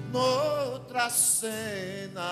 noutra cena.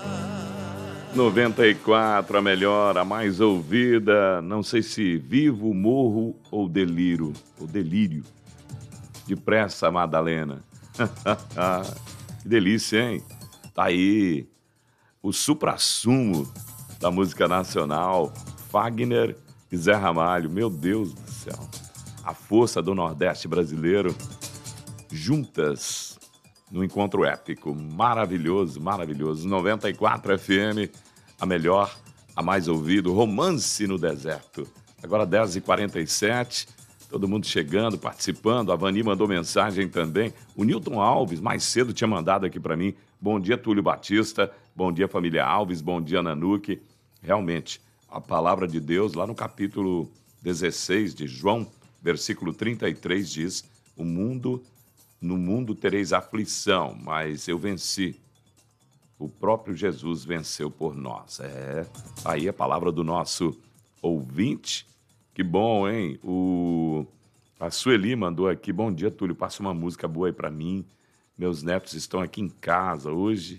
94, a melhor, a mais ouvida. Não sei se vivo, morro ou deliro. Ou delírio. Depressa, Madalena. Que delícia, hein? Tá aí o suprassumo da música nacional, Fagner e Zé Ramalho. Meu Deus do céu. A força do Nordeste brasileiro juntas no encontro épico. Maravilhoso, maravilhoso. 94 FM, a melhor, a mais ouvida, Romance no Deserto. Agora 10h47, todo mundo chegando, participando. A Vani mandou mensagem também. O Newton Alves, mais cedo, tinha mandado aqui para mim. Bom dia, Túlio Batista. Bom dia, família Alves. Bom dia, Nanuque. Realmente, a palavra de Deus, lá no capítulo 16 de João, versículo 33, diz: no mundo tereis aflição, mas eu venci. O próprio Jesus venceu por nós. Aí a palavra do nosso ouvinte. Que bom, hein? A Sueli mandou aqui: bom dia, Túlio, passa uma música boa aí pra mim. Meus netos estão aqui em casa hoje.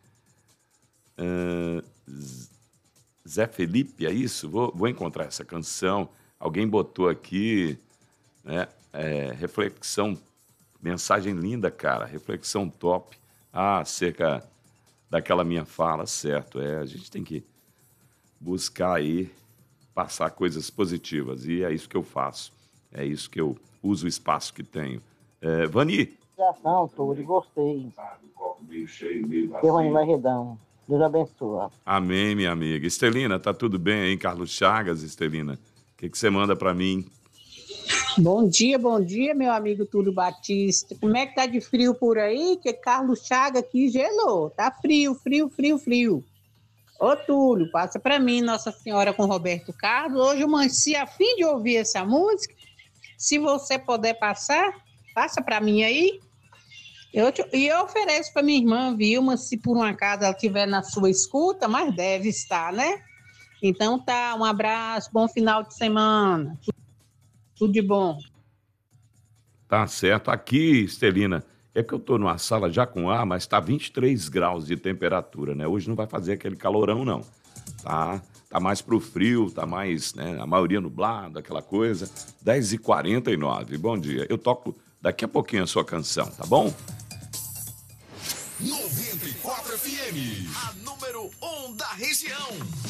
Zé Felipe, é isso? Vou encontrar essa canção. Alguém botou aqui, né? Reflexão, mensagem linda, cara. Reflexão top. Acerca daquela minha fala, certo. A gente tem que buscar aí passar coisas positivas. E é isso que eu faço. É isso que eu uso o espaço que tenho. Vani. Não, Túlio, gostei. Vani Varredão. Deus abençoe. Amém, minha amiga. Estelina, tá tudo bem aí? Carlos Chagas, Estelina. O que você manda para mim? Bom dia, meu amigo Túlio Batista. Como é que tá de frio por aí? Que Carlos Chagas aqui gelou. Tá frio. Ô, Túlio, passa para mim Nossa Senhora com Roberto Carlos. Hoje eu amanheci a fim de ouvir essa música. Se você puder passar, passa para mim aí. Eu ofereço para minha irmã Vilma, se por um acaso ela estiver na sua escuta, mas deve estar, né? Então tá, um abraço, bom final de semana. Tudo de bom. Tá certo. Aqui, Estelina, é que eu tô numa sala já com ar, mas tá 23 graus de temperatura, né? Hoje não vai fazer aquele calorão, não. Tá mais pro frio, tá mais, né? A maioria nublado, aquela coisa. 10h49. Bom dia. Eu toco daqui a pouquinho a sua canção, tá bom? 94 FM, a número 1 da região.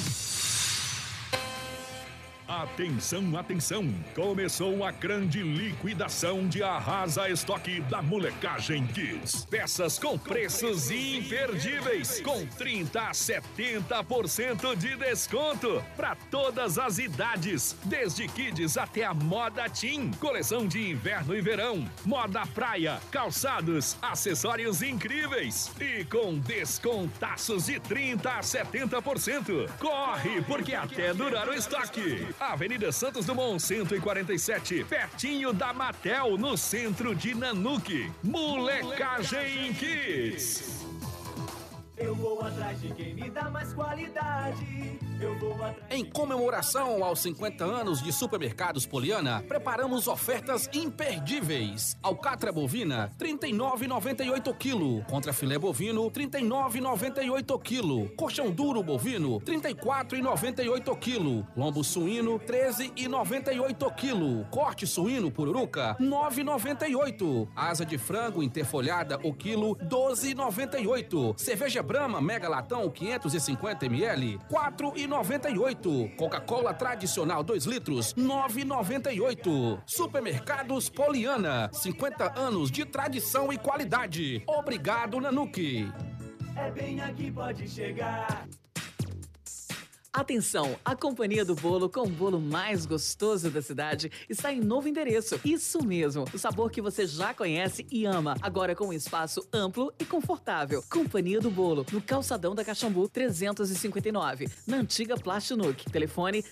Atenção, atenção! Começou a grande liquidação de Arrasa Estoque da Molecagem Kids. Peças com preços imperdíveis, com 30% a 70% de desconto para todas as idades, desde kids até a moda teen, coleção de inverno e verão, moda praia, calçados, acessórios incríveis e com descontaços de 30% a 70%. Corre, porque até durar o estoque. Avenida Santos Dumont, 147, pertinho da Matel, no centro de Nanuque. Molecagem Kids. Eu vou atrás de quem me dá mais qualidade. Em comemoração aos 50 anos de Supermercados Poliana, preparamos ofertas imperdíveis. Alcatra bovina, R$ 39,98 kg. Contra filé bovino, R$ 39,98 kg. Colchão duro bovino, R$ 34,98 kg. Lombo suíno, R$ 13,98 kg. Corte suíno pururuca, R$ 9,98. Asa de frango interfolhada o quilo, R$ 12,98. Cerveja Brahma Mega Latão 550 ml, R$ 4,98. Coca-Cola tradicional 2 litros, R$ 9,98. Supermercados Poliana, 50 anos de tradição e qualidade. Obrigado, Nanuque. É bem aqui, pode chegar. Atenção, a Companhia do Bolo, com o bolo mais gostoso da cidade, está em novo endereço. Isso mesmo, o sabor que você já conhece e ama, agora com um espaço amplo e confortável. Companhia do Bolo, no Calçadão da Caxambu 359, na antiga Plastinuc. Telefone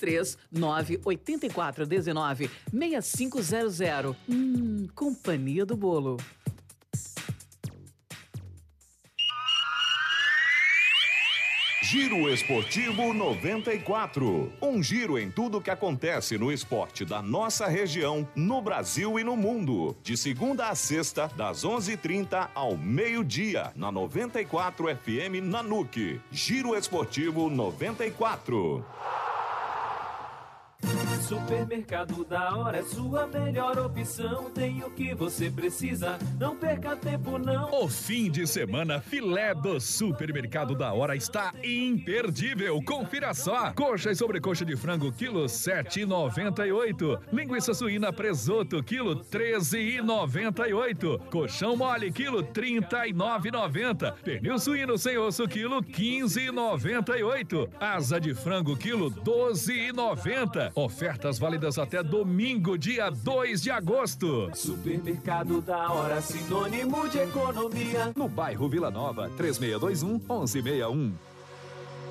339-8419-6500. Companhia do Bolo. Giro Esportivo 94. Um giro em tudo que acontece no esporte da nossa região, no Brasil e no mundo. De segunda a sexta, das 11h30 ao meio-dia, na 94 FM Nanuque. Giro Esportivo 94. Supermercado da Hora é sua melhor opção. Tem o que você precisa, não perca tempo não. O fim de semana filé do Supermercado da Hora está imperdível. Confira só: coxa e sobrecoxa de frango quilo 7,98. Linguiça suína presunto quilo 13,98. Colchão mole quilo 39,90. Pernil suíno sem osso quilo 15,98. Asa de frango quilo 12,90. Ofertas válidas até domingo, dia 2 de agosto. Supermercado da Hora, sinônimo de economia. No bairro Vila Nova, 3621-1161.